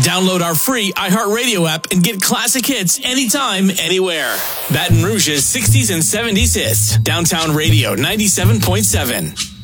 Download our free iHeartRadio app and get classic hits anytime, anywhere. Baton Rouge's 60s and 70s hits. Downtown Radio 97.7.